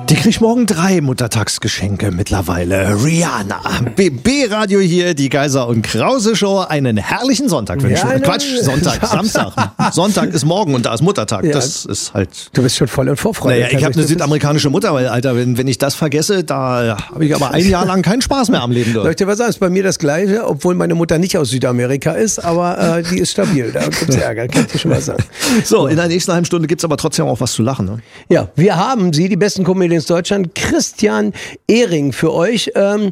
Die kriegt morgen 3 Muttertagsgeschenke mittlerweile. Rihanna, BB-Radio hier, die Geiser und Krause Show. Einen herrlichen Sonntag wünschen. Sonntag, Samstag. Sonntag ist morgen und da ist Muttertag. Ja, das ist halt... Du bist schon voll in Vorfreude. Naja, ich habe eine südamerikanische Mutter, weil, Alter, wenn ich das vergesse, da habe ich aber ein Jahr lang keinen Spaß mehr am Leben. Soll ich dir was sagen? Ist bei mir das Gleiche, obwohl meine Mutter nicht aus Südamerika ist, aber die ist stabil. Da gibt's Ärger, kann ich dir schon mal sagen. So, in der nächsten halben Stunde gibt's aber trotzdem auch was zu lachen. Ne? Ja, wir haben die besten Comedians Deutschland, Christian Ehring für euch.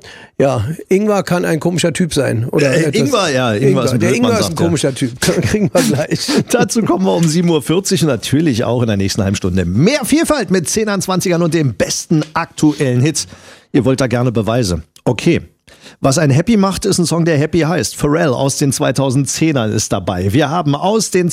Ingwer kann ein komischer Typ sein. Oder Ingwer ist ein Ingwer ist ein komischer Typ. Kriegen wir gleich. Dazu kommen wir um 7.40 Uhr und natürlich auch in der nächsten halben Stunde. Mehr Vielfalt mit 10ern, 20ern und dem besten aktuellen Hits. Ihr wollt da gerne Beweise. Okay. Was ein Happy macht, ist ein Song, der Happy heißt. Pharrell aus den 2010ern ist dabei. Wir haben aus den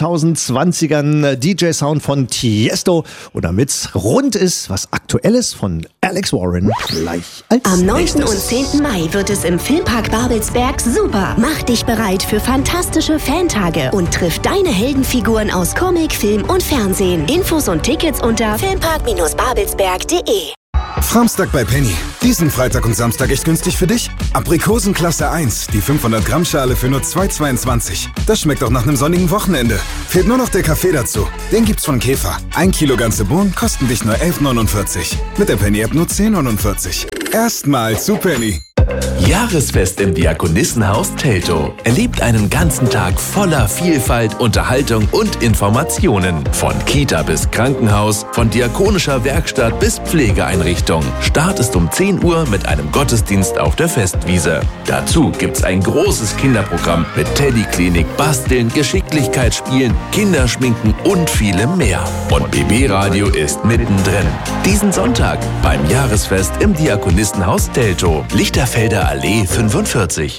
2020ern DJ-Sound von Tiesto. Und damit's rund ist, was Aktuelles von Alex Warren gleich als Am 9. nächstes. und 10. Mai wird es im Filmpark Babelsberg super. Mach dich bereit für fantastische Fantage und triff deine Heldenfiguren aus Comic, Film und Fernsehen. Infos und Tickets unter filmpark-babelsberg.de. Samstag bei Penny. Diesen Freitag und Samstag echt günstig für dich? Aprikosen Klasse 1, die 500 Gramm Schale für nur 2,22. Das schmeckt auch nach einem sonnigen Wochenende. Fehlt nur noch der Kaffee dazu. Den gibt's von Käfer. 1 Kilo ganze Bohnen kosten dich nur 11,49. Mit der Penny-App nur 10,49. Erstmal zu Penny. Jahresfest im Diakonissenhaus Teltow. Erlebt einen ganzen Tag voller Vielfalt, Unterhaltung und Informationen. Von Kita bis Krankenhaus, von diakonischer Werkstatt bis Pflegeeinrichtung. Start ist um 10 Uhr mit einem Gottesdienst auf der Festwiese. Dazu gibt's ein großes Kinderprogramm mit Teddyklinik, Basteln, Geschicklichkeitsspielen, Kinderschminken und vielem mehr. Und BB Radio ist mittendrin. Diesen Sonntag beim Jahresfest im Diakonissenhaus Teltow. Lichterfelder Allee 45.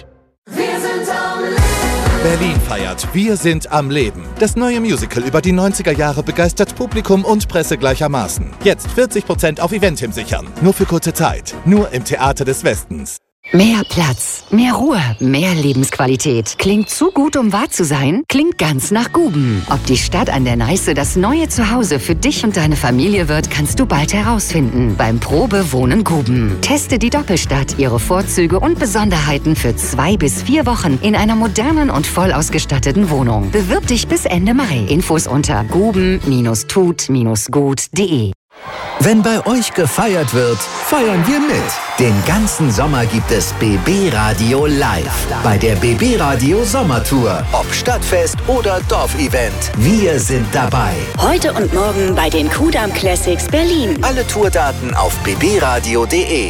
Berlin feiert Wir sind am Leben. Das neue Musical über die 90er Jahre begeistert Publikum und Presse gleichermaßen. Jetzt 40% auf Eventim sichern. Nur für kurze Zeit. Nur im Theater des Westens. Mehr Platz, mehr Ruhe, mehr Lebensqualität. Klingt zu gut, um wahr zu sein? Klingt ganz nach Guben. Ob die Stadt an der Neiße das neue Zuhause für dich und deine Familie wird, kannst du bald herausfinden. Beim Probewohnen Guben. Teste die Doppelstadt, ihre Vorzüge und Besonderheiten für 2 bis 4 Wochen in einer modernen und voll ausgestatteten Wohnung. Bewirb dich bis Ende Mai. Infos unter guben-tut-gut.de. Wenn bei euch gefeiert wird, feiern wir mit. Den ganzen Sommer gibt es BB Radio live. Bei der BB Radio Sommertour. Ob Stadtfest oder Dorfevent. Wir sind dabei. Heute und morgen bei den Kudamm Classics Berlin. Alle Tourdaten auf bbradio.de.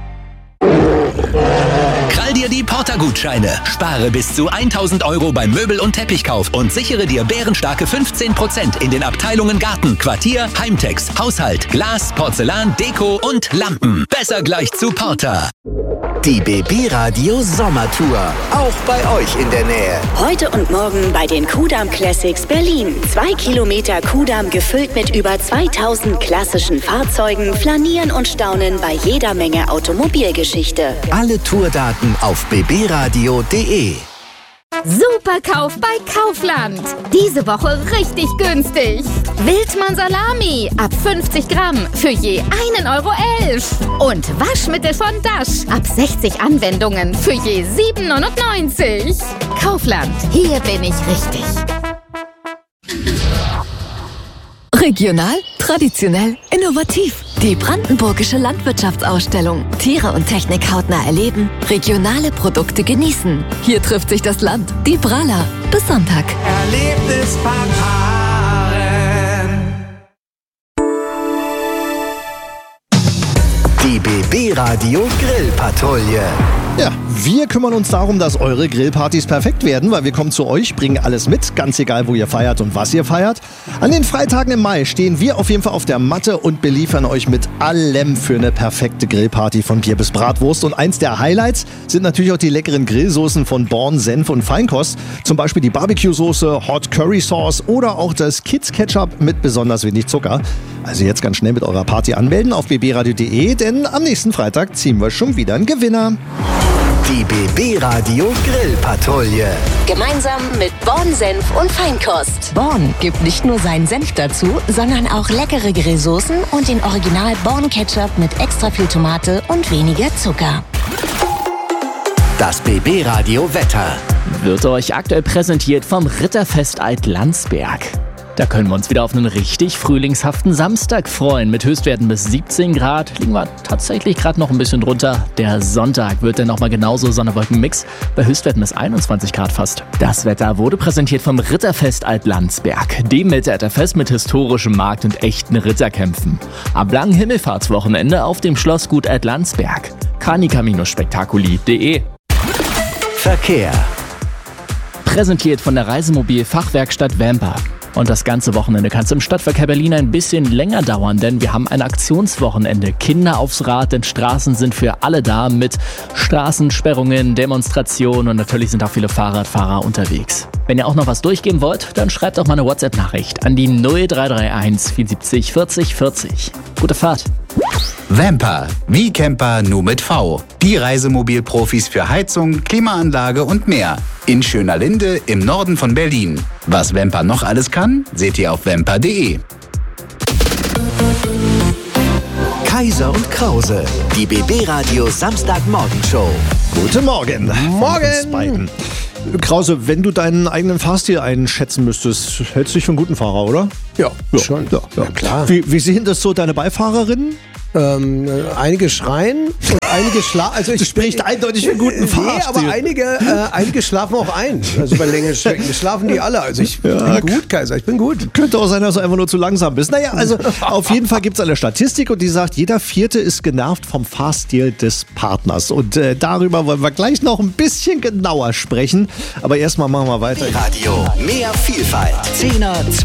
Krall dir die Porter-Gutscheine. Spare bis zu 1.000 € beim Möbel- und Teppichkauf und sichere dir bärenstarke 15% in den Abteilungen Garten, Quartier, Heimtex, Haushalt, Glas, Porzellan, Deko und Lampen. Besser gleich zu Porter. Die BB Radio Sommertour. Auch bei euch in der Nähe. Heute und morgen bei den Kudamm Classics Berlin. 2 Kilometer Kudamm gefüllt mit über 2000 klassischen Fahrzeugen, flanieren und staunen bei jeder Menge Automobilgeschichte. Alle Tourdaten auf bbradio.de. Superkauf bei Kaufland. Diese Woche richtig günstig. Wildmann Salami ab 50 Gramm für je 1,11 €. Und Waschmittel von Dash ab 60 Anwendungen für je 7,99 €. Kaufland, hier bin ich richtig. Regional, traditionell, innovativ. Die Brandenburgische Landwirtschaftsausstellung. Tiere und Technik hautnah erleben, regionale Produkte genießen. Hier trifft sich das Land. Die Brala. Bis Sonntag. Die BB Radio Grillpatrouille. Ja, wir kümmern uns darum, dass eure Grillpartys perfekt werden, weil wir kommen zu euch, bringen alles mit, ganz egal, wo ihr feiert und was ihr feiert. An den Freitagen im Mai stehen wir auf jeden Fall auf der Matte und beliefern euch mit allem für eine perfekte Grillparty, von Bier bis Bratwurst. Und eins der Highlights sind natürlich auch die leckeren Grillsoßen von Born, Senf und Feinkost. Zum Beispiel die Barbecue-Soße, Hot Curry Sauce oder auch das Kids Ketchup mit besonders wenig Zucker. Also jetzt ganz schnell mit eurer Party anmelden auf bbradio.de, denn am nächsten Freitag ziehen wir schon wieder einen Gewinner. Die BB Radio Grillpatrouille. Gemeinsam mit Born Senf und Feinkost. Born gibt nicht nur seinen Senf dazu, sondern auch leckere Grillsoßen und den Original Born Ketchup mit extra viel Tomate und weniger Zucker. Das BB Radio Wetter wird euch aktuell präsentiert vom Ritterfest Alt-Landsberg. Da können wir uns wieder auf einen richtig frühlingshaften Samstag freuen. Mit Höchstwerten bis 17 Grad liegen wir tatsächlich gerade noch ein bisschen drunter. Der Sonntag wird dann nochmal genauso Sonne-Wolken-Mix bei Höchstwerten bis 21 Grad fast. Das Wetter wurde präsentiert vom Ritterfest Alt-Landsberg, dem Mittelalterfest mit historischem Markt und echten Ritterkämpfen. Am langen Himmelfahrtswochenende auf dem Schlossgut Alt-Landsberg. Carnica-Spektakuli.de. Verkehr. Präsentiert von der Reisemobil-Fachwerkstatt Vamper. Und das ganze Wochenende kann es im Stadtverkehr Berlin ein bisschen länger dauern, denn wir haben ein Aktionswochenende. Kinder aufs Rad, denn Straßen sind für alle da mit Straßensperrungen, Demonstrationen und natürlich sind auch viele Fahrradfahrer unterwegs. Wenn ihr auch noch was durchgeben wollt, dann schreibt doch mal eine WhatsApp-Nachricht an die 0331 74 40 40. Gute Fahrt! Vamper, wie Camper nur mit V. Die Reisemobilprofis für Heizung, Klimaanlage und mehr. In Schönerlinde im Norden von Berlin. Was Vamper noch alles kann, seht ihr auf vamper.de. Kaiser und Krause, die BB Radio Samstagmorgenshow. Guten Morgen. Morgen. Krause, wenn du deinen eigenen Fahrstil einschätzen müsstest, hältst du dich für einen guten Fahrer, oder? Ja, schon. Ja, klar. Wie sehen das so deine Beifahrerinnen? Einige schreien und einige schlafen. Also das spricht eindeutig für einen guten Fahrstil. Nee, aber einige schlafen auch ein. Also bei längeren Strecken schlafen die alle. Also ich bin gut, Kaiser, ich bin gut. Könnte auch sein, dass du einfach nur zu langsam bist. Naja, also auf jeden Fall gibt es eine Statistik und die sagt, jeder Vierte ist genervt vom Fahrstil des Partners. Und darüber wollen wir gleich noch ein bisschen genauer sprechen. Aber erstmal machen wir weiter. Radio, mehr Vielfalt. 10er,